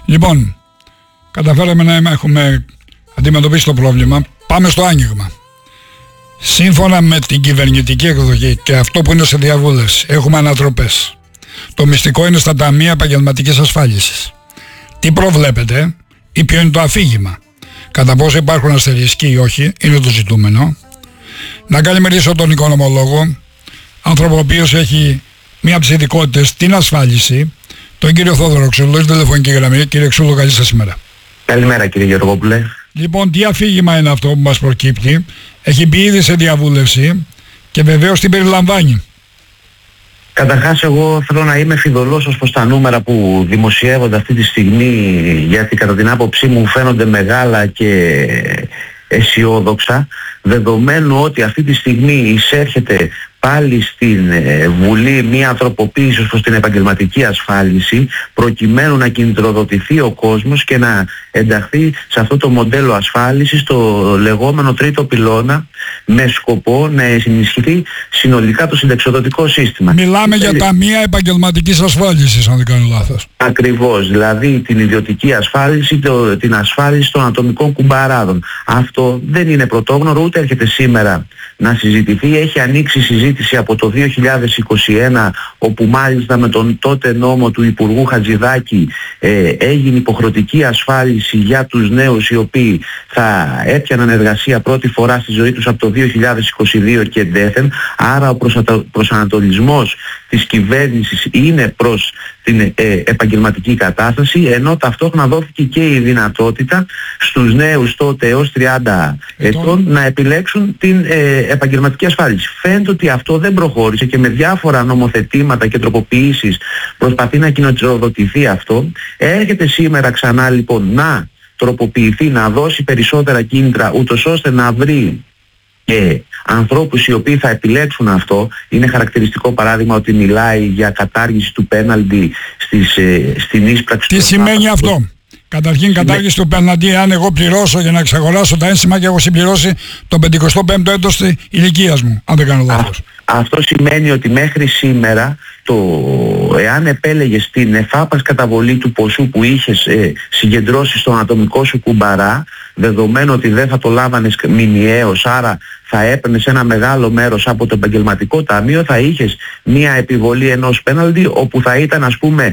Λοιπόν, καταφέραμε να έχουμε αντιμετωπίσει το πρόβλημα. Πάμε στο άνοιγμα. Σύμφωνα με την κυβερνητική εκδοχή και αυτό που είναι σε διαβούλευση, έχουμε ανατροπές. Το μυστικό είναι στα ταμεία επαγγελματικής ασφάλισης. Τι προβλέπετε ή ποιο είναι το αφήγημα? Κατά πόσο υπάρχουν αστερισκοί ή όχι, είναι το ζητούμενο. Να καλημερίσω τον οικονομολόγο, άνθρωπο ο οποίος έχει μία από τις ειδικότητες, την ασφάλιση, τον κύριο Θόδωρο Ξούλο, στην τηλεφωνική γραμμή. Κύριε Ξούλο, καλή σας ημέρα. Καλημέρα κύριε Γεωργόπουλε. Λοιπόν, τι αφήγημα είναι αυτό που μας προκύπτει? Έχει μπει ήδη σε διαβούλευση και βεβαίως την περιλαμβάνει. Καταρχάς εγώ θέλω να είμαι φιδωλός ως προς τα νούμερα που δημοσιεύονται αυτή τη στιγμή, γιατί κατά την άποψή μου φαίνονται μεγάλα και αισιόδοξα, δεδομένου ότι αυτή τη στιγμή εισέρχεται πάλι στην Βουλή μια τροποποίηση προς την επαγγελματική ασφάλιση, προκειμένου να κινητροδοτηθεί ο κόσμος και να ενταχθεί σε αυτό το μοντέλο ασφάλισης, το λεγόμενο τρίτο πυλώνα, με σκοπό να ενισχυθεί συνολικά το συνταξιοδοτικό σύστημα. Μιλάμε για ταμεία επαγγελματικής ασφάλισης, αν δεν κάνω λάθος. Ακριβώς, δηλαδή την ιδιωτική ασφάλιση, την ασφάλιση των ατομικών κουμπαράδων. Αυτό δεν είναι πρωτόγνωρο, ούτε έρχεται σήμερα να συζητηθεί. Έχει ανοίξει συζήτηση από το 2021, όπου μάλιστα με τον τότε νόμο του Υπουργού Χατζηδάκη έγινε υποχρεωτική ασφάλιση για τους νέους οι οποίοι θα έπιαναν εργασία πρώτη φορά στη ζωή τους από το 2022 και ντέθεν. Άρα ο προσανατολισμός της κυβέρνησης είναι προς την επαγγελματική κατάσταση, ενώ ταυτόχρονα δόθηκε και η δυνατότητα στους νέους τότε έως 30 ετών να επιλέξουν την επαγγελματική ασφάλιση. Φαίνεται ότι αυτό δεν προχώρησε και με διάφορα νομοθετήματα και τροποποιήσεις προσπαθεί να κοινοτροδοτηθεί αυτό. Έρχεται σήμερα ξανά λοιπόν να τροποποιηθεί, να δώσει περισσότερα κίνητρα, ούτως ώστε να βρει ανθρώπους οι οποίοι θα επιλέξουν αυτό. Είναι χαρακτηριστικό παράδειγμα ότι μιλάει για κατάργηση του πέναλτι στην ίσπραξη. Τι σημαίνει αυτό? Καταρχήν κατάργηση του πέναλτι, αν εγώ πληρώσω για να εξαγοράσω τα ένσημα και έχω συμπληρώσει το 55ο έτος της ηλικίας μου, αν δεν κάνω λάθος. Αυτό σημαίνει ότι μέχρι σήμερα εάν επέλεγες την εφάπαξ καταβολή του ποσού που είχες συγκεντρώσει στον ατομικό σου κουμπαρά, δεδομένου ότι δεν θα το λάβανες μηνιαίως, άρα θα έπαιρνες ένα μεγάλο μέρος από το επαγγελματικό ταμείο, θα είχες μία επιβολή ενός πέναλτι, όπου θα ήταν ας πούμε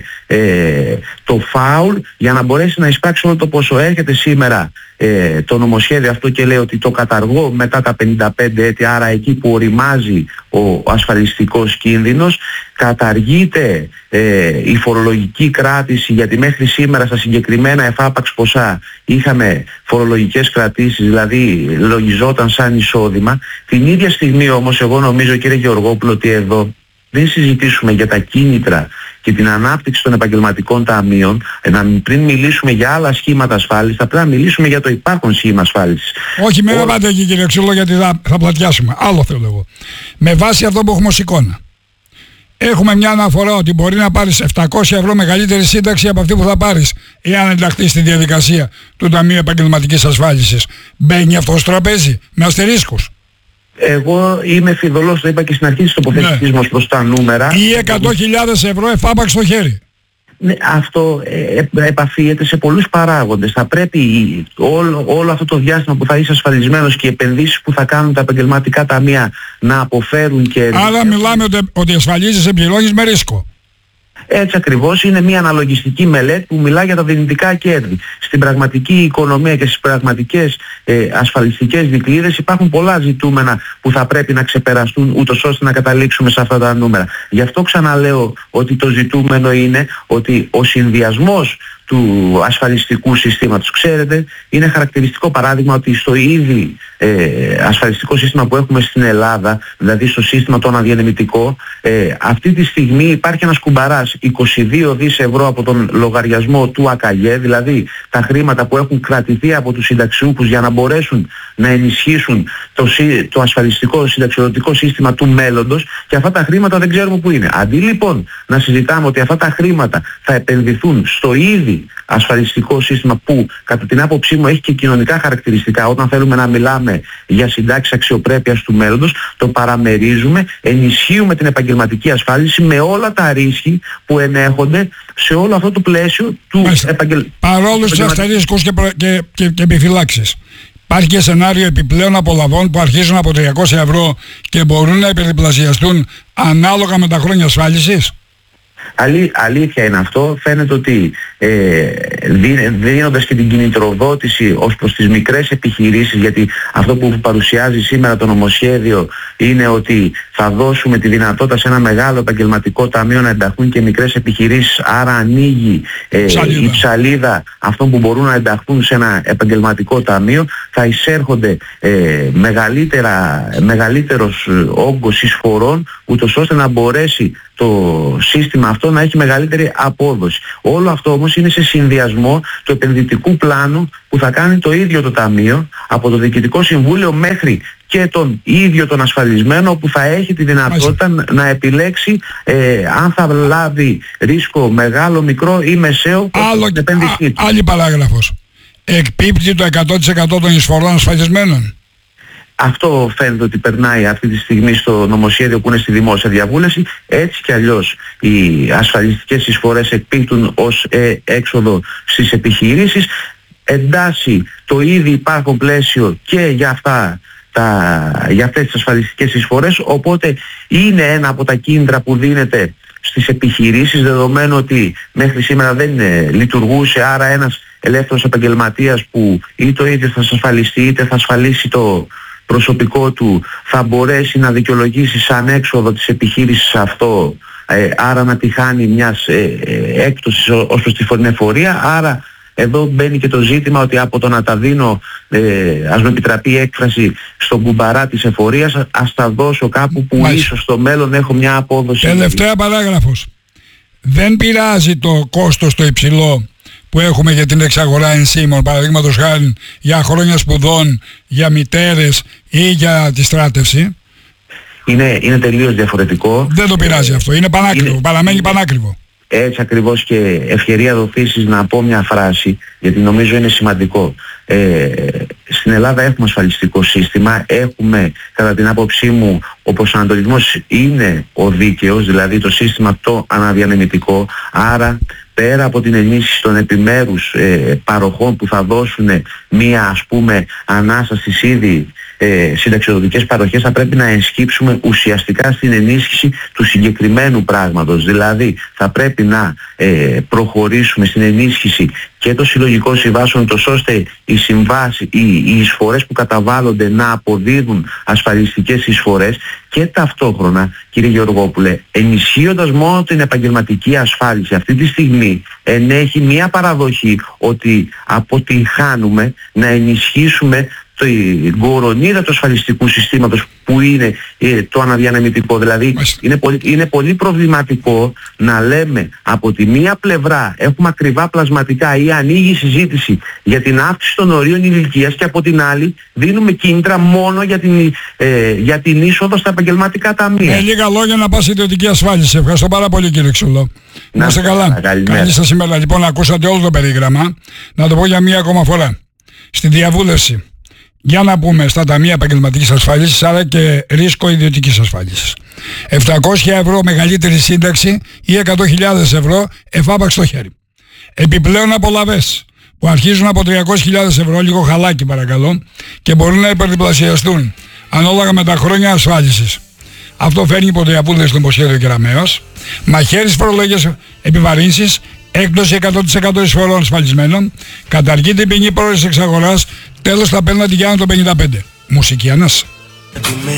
το φάουλ για να μπορέσει να εισπράξει όλο το ποσό. Έρχεται σήμερα το νομοσχέδιο αυτό και λέει ότι το καταργώ μετά τα 55 έτη, άρα εκεί που οριμάζει ο ασφαλιστικός κίνδυνος. Καταργείται η φορολογική κράτηση, γιατί μέχρι σήμερα στα συγκεκριμένα εφάπαξ ποσά είχαμε φορολογικές κρατήσεις, δηλαδή λογιζόταν σαν εισόδημα. Την ίδια στιγμή όμως εγώ νομίζω, κύριε Γεωργόπουλο, ότι εδώ δεν συζητήσουμε για τα κίνητρα και την ανάπτυξη των επαγγελματικών ταμείων, πριν μιλήσουμε για άλλα σχήματα ασφάλισης, θα πρέπει να μιλήσουμε για το υπάρχον σχήμα ασφάλισης. Όχι, με ρωτάτε εκεί κύριε Ξύλο, γιατί θα πλατιάσουμε. Άλλο θέλω εγώ. Με βάση αυτό που έχουμε ως εικόνα, έχουμε μια αναφορά ότι μπορεί να πάρεις 700 ευρώ μεγαλύτερη σύνταξη από αυτή που θα πάρεις εάν ενταχθείς στη διαδικασία του Ταμείου Επαγγελματικής Ασφάλισης. Μπαίνει αυτό στο τραπέζι με αστερίσκους? Εγώ είμαι φιδωλός, το είπα και στην αρχή της τοποθέτησής μας προς τα νούμερα. Ή 100.000 ευρώ εφάπαξ στο χέρι. Ναι, αυτό επαφίεται σε πολλούς παράγοντες. Θα πρέπει όλο αυτό το διάστημα που θα είσαι ασφαλισμένος και οι επενδύσεις που θα κάνουν τα επαγγελματικά ταμεία να αποφέρουν και... Άρα μιλάμε ότι ασφαλίζεσαι, πληρώνεις με ρίσκο. Έτσι ακριβώς, είναι μια αναλογιστική μελέτη που μιλά για τα δυνητικά κέρδη. Στην πραγματική οικονομία και στις πραγματικές ασφαλιστικές δικλείδες υπάρχουν πολλά ζητούμενα που θα πρέπει να ξεπεραστούν, ούτως ώστε να καταλήξουμε σε αυτά τα νούμερα. Γι' αυτό ξαναλέω ότι το ζητούμενο είναι ότι ο συνδυασμός του ασφαλιστικού συστήματος, ξέρετε, είναι χαρακτηριστικό παράδειγμα ότι στο ήδη ασφαλιστικό σύστημα που έχουμε στην Ελλάδα, δηλαδή στο σύστημα το αναδιανεμητικό, αυτή τη στιγμή υπάρχει ένας κουμπαράς 22 δις ευρώ από τον λογαριασμό του ΑΚΑΓΕ, δηλαδή τα χρήματα που έχουν κρατηθεί από τους συνταξιούχους για να μπορέσουν να ενισχύσουν το ασφαλιστικό συνταξιοδοτικό σύστημα του μέλλοντος, και αυτά τα χρήματα δεν ξέρουμε που είναι. Αντί λοιπόν να συζητάμε ότι αυτά τα χρήματα θα επενδυθούν στο ήδη ήδη ασφαλιστικό σύστημα που κατά την άποψή μου έχει και κοινωνικά χαρακτηριστικά, όταν θέλουμε να μιλάμε για συντάξεις αξιοπρέπειας του μέλλοντος, το παραμερίζουμε, ενισχύουμε την επαγγελματική ασφάλιση με όλα τα ρίσκη που ενέχονται σε όλο αυτό το πλαίσιο του παρόλους τους αστερίσκους και επιφυλάξεις. Υπάρχει και σενάριο επιπλέον απολαβών που αρχίζουν από 300 ευρώ και μπορούν να υπερδιπλασιαστούν ανάλογα με τα χρόνια ασφάλισης. Αλήθεια είναι αυτό. Φαίνεται ότι δίνοντας και την κινητροδότηση ως προς τις μικρές επιχειρήσεις, γιατί αυτό που παρουσιάζει σήμερα το νομοσχέδιο είναι ότι θα δώσουμε τη δυνατότητα σε ένα μεγάλο επαγγελματικό ταμείο να ενταχθούν και μικρές επιχειρήσεις, άρα ανοίγει η ψαλίδα αυτών που μπορούν να ενταχθούν σε ένα επαγγελματικό ταμείο, θα εισέρχονται μεγαλύτερος όγκος εισφορών, ούτως ώστε να μπορέσει το σύστημα αυτό να έχει μεγαλύτερη απόδοση. Όλο αυτό όμως είναι σε συνδυασμό του επενδυτικού πλάνου που θα κάνει το ίδιο το Ταμείο, από το Διοικητικό Συμβούλιο μέχρι και τον ίδιο τον ασφαλισμένο, που θα έχει τη δυνατότητα να επιλέξει αν θα λάβει ρίσκο μεγάλο, μικρό ή μεσαίο στην επένδυσή του. Άλλη παράγραφος. Εκπίπτει το 100% των εισφορών ασφαλισμένων. Αυτό φαίνεται ότι περνάει αυτή τη στιγμή στο νομοσχέδιο που είναι στη δημόσια διαβούλευση. Έτσι κι αλλιώς οι ασφαλιστικές εισφορές εκπίπτουν ως έξοδο στις επιχειρήσεις. Εντάσσει το ήδη υπάρχον πλαίσιο και για αυτές τις ασφαλιστικές εισφορές, οπότε είναι ένα από τα κίνητρα που δίνεται στις επιχειρήσεις, δεδομένου ότι μέχρι σήμερα δεν λειτουργούσε, άρα ένας ελεύθερος επαγγελματίας που ή το ίδιο θα ασφαλιστεί είτε θα ασφαλίσει το προσωπικό του, θα μπορέσει να δικαιολογήσει σαν έξοδο της επιχείρησης αυτό, άρα να τη χάνει μιας έκπτωσης ως προς τη φορνεφορία. Άρα εδώ μπαίνει και το ζήτημα ότι από το να τα δίνω, ας με επιτραπεί η έκφραση, στον κουμπαρά της εφορίας, ας τα δώσω κάπου που ίσως στο μέλλον έχω μια απόδοση. Τελευταία παράγραφος. Δεν πειράζει το κόστος το υψηλό που έχουμε για την εξαγορά ενσύμων, παραδείγματος χάρη για χρόνια σπουδών, για μητέρες ή για τη στράτευση. Είναι τελείως διαφορετικό. Δεν το πειράζει αυτό. Είναι πανάκριβο. Παραμένει πανάκριβο. Έτσι ακριβώς, και ευκαιρία δοθήσεις να πω μια φράση, γιατί νομίζω είναι σημαντικό. Στην Ελλάδα έχουμε ασφαλιστικό σύστημα, έχουμε, κατά την άποψή μου, ο προσανατολισμός είναι ο δίκαιος, δηλαδή το σύστημα το αναδιανεμητικό, άρα πέρα από την ενίσχυση των επιμέρους παροχών που θα δώσουν μία, ας πούμε, ανάσα στις ήδη συνταξιοδοτικές παροχές, θα πρέπει να ενσκύψουμε ουσιαστικά στην ενίσχυση του συγκεκριμένου πράγματος. Δηλαδή θα πρέπει να προχωρήσουμε στην ενίσχυση και των συλλογικών συμβάσεων, τόσο ώστε οι εισφορές που καταβάλλονται να αποδίδουν ασφαλιστικές εισφορές, και ταυτόχρονα, κύριε Γεωργόπουλε, ενισχύοντας μόνο την επαγγελματική ασφάλιση. Αυτή τη στιγμή ενέχει μια παραδοχή ότι αποτυγχάνουμε να ενισχύσουμε την κορονίδα του ασφαλιστικού συστήματος, που είναι το αναδιανεμητικό. Δηλαδή είναι πολύ προβληματικό να λέμε από τη μία πλευρά έχουμε ακριβά πλασματικά ή ανοίγει η συζήτηση για την αύξηση των ορίων ηλικίας, και από την άλλη δίνουμε κίνητρα μόνο για την είσοδο στα επαγγελματικά ταμεία. Λίγα λόγια να πας ιδιωτική ασφάλιση. Ευχαριστώ πάρα πολύ, κύριε Ξουλό. Να είστε καλά. Καλή σας ημέρα. Λοιπόν, ακούσατε όλο το περίγραμμα. Να το πω για μία ακόμα φορά. Στη διαβούλευση, για να πούμε, στα ταμεία επαγγελματικής ασφάλισης, άρα και ρίσκο ιδιωτικής ασφάλισης. 700 ευρώ μεγαλύτερη σύνταξη ή 100.000 ευρώ εφάπαξ στο χέρι. Επιπλέον απολαβές που αρχίζουν από 300.000 ευρώ, λίγο χαλάκι παρακαλώ, και μπορούν να υπερδιπλασιαστούν ανάλογα με τα χρόνια ασφάλισης. Αυτό φέρνει υπό διαβούλευση στο νομοσχέδιο Κεραμέως. Μαχαίρις φορολογικές επιβαρύνσεις, έκπτωση 100% εισφορών ασφαλισμένων, καταργείται η ποινή πρόορης εξαγοράς, τέλος τα απέναντι για το 55. Μουσική ανάσα.